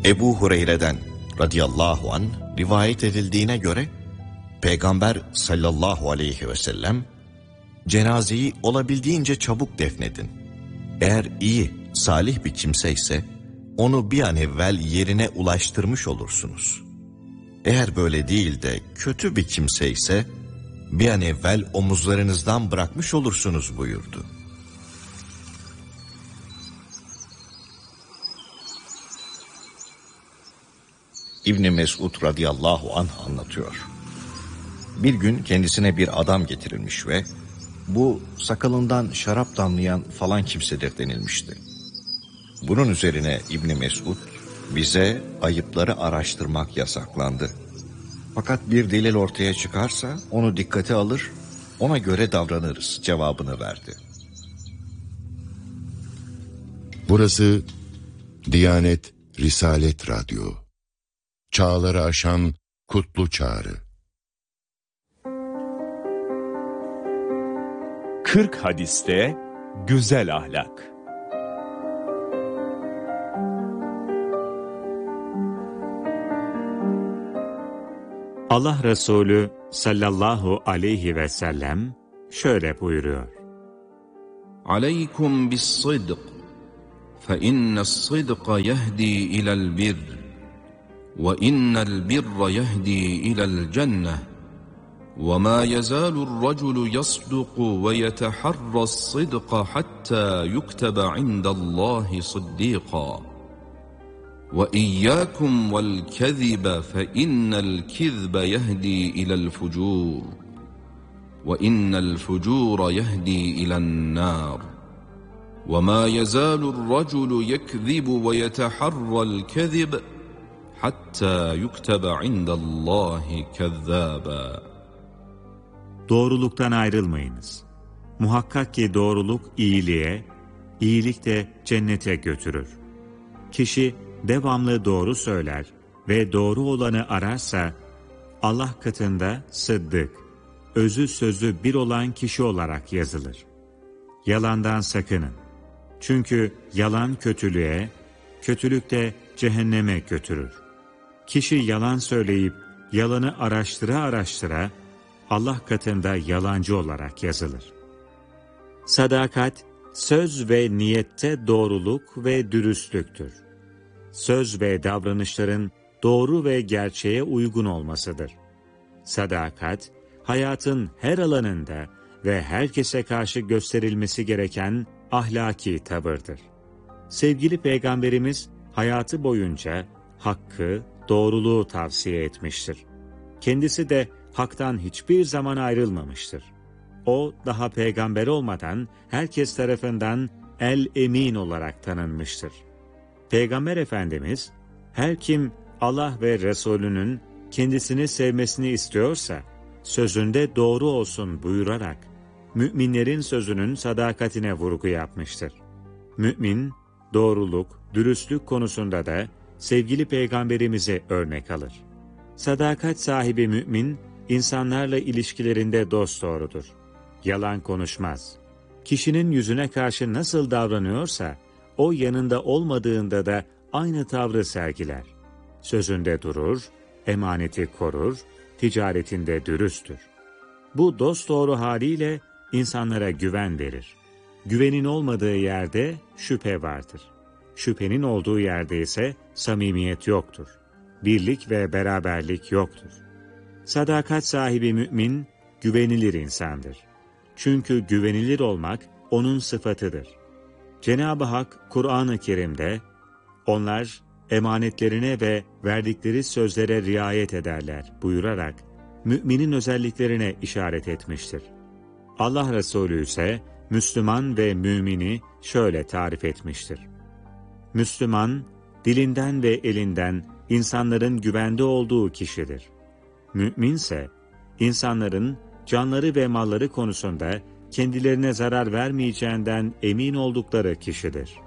Ebu Hureyre'den radıyallahu anh rivayet edildiğine göre Peygamber sallallahu aleyhi ve sellem cenazeyi olabildiğince çabuk defnedin. Eğer iyi, salih bir kimse ise onu bir an evvel yerine ulaştırmış olursunuz. Eğer böyle değil de kötü bir kimse ise bir an evvel omuzlarınızdan bırakmış olursunuz buyurdu. İbn Mesud radıyallahu anh anlatıyor. Bir gün kendisine bir adam getirilmiş ve bu sakalından şarap damlayan falan kimsedir denilmişti. Bunun üzerine İbn Mesud bize ayıpları araştırmak yasaklandı. Fakat bir delil ortaya çıkarsa onu dikkate alır, ona göre davranırız cevabını verdi. Burası Diyanet Risalet Radyo. Çağları aşan kutlu çağrı. 40 hadiste güzel ahlak. Allah Resulü sallallahu aleyhi ve sellem şöyle buyuruyor. Aleykum bis-sıdk fe inne's-sıdka yehdi ila'l birr ve innel birra yehdi ila'l cenneh ve ma yazalur-raculu yasduqu ve yeteharras-sıdka hatta yuktaba indallahi sıddîqa. وَإِيَّاكُمْ وَالْكَذِبَ فَإِنَّ الْكِذْبَ يَهْدِي إِلَى الْفُجُورِ وَإِنَّ الْفُجُورَ يَهْدِي إِلَى النَّارِ وَمَا يَزَالُ الرَّجُلُ يَكْذِبُ وَيَتَحَرَّى الْكَذِبَ حَتَّى يُكْتَبَ عِنْدَ اللّٰهِ كَذَّابًا. Doğruluktan ayrılmayınız. Muhakkak ki doğruluk iyiliğe, iyilik de cennete götürür. Kişi devamlı doğru söyler ve doğru olanı ararsa, Allah katında sıddık, özü sözü bir olan kişi olarak yazılır. Yalandan sakının. Çünkü yalan kötülüğe, kötülük de cehenneme götürür. Kişi yalan söyleyip yalanı araştıra araştıra, Allah katında yalancı olarak yazılır. Sadakat, söz ve niyette doğruluk ve dürüstlüktür. Söz ve davranışların doğru ve gerçeğe uygun olmasıdır. Sadakat, hayatın her alanında ve herkese karşı gösterilmesi gereken ahlaki tavırdır. Sevgili Peygamberimiz hayatı boyunca hakkı, doğruluğu tavsiye etmiştir. Kendisi de haktan hiçbir zaman ayrılmamıştır. O daha peygamber olmadan herkes tarafından el-emin olarak tanınmıştır. Peygamber Efendimiz, her kim Allah ve Resulünün kendisini sevmesini istiyorsa, sözünde doğru olsun buyurarak, müminlerin sözünün sadakatine vurgu yapmıştır. Mümin, doğruluk, dürüstlük konusunda da sevgili Peygamberimize örnek alır. Sadakat sahibi mümin, insanlarla ilişkilerinde dosdoğrudur. Yalan konuşmaz. Kişinin yüzüne karşı nasıl davranıyorsa, o yanında olmadığında da aynı tavrı sergiler. Sözünde durur, emaneti korur, ticaretinde dürüsttür. Bu dosdoğru haliyle insanlara güven verir. Güvenin olmadığı yerde şüphe vardır. Şüphenin olduğu yerde ise samimiyet yoktur. Birlik ve beraberlik yoktur. Sadakat sahibi mümin, güvenilir insandır. Çünkü güvenilir olmak onun sıfatıdır. Cenab-ı Hak Kur'an-ı Kerim'de, onlar emanetlerine ve verdikleri sözlere riayet ederler buyurarak, müminin özelliklerine işaret etmiştir. Allah Resulü ise Müslüman ve mümini şöyle tarif etmiştir. Müslüman, dilinden ve elinden insanların güvende olduğu kişidir. Müminse, insanların canları ve malları konusunda kendilerine zarar vermeyeceğinden emin oldukları kişidir.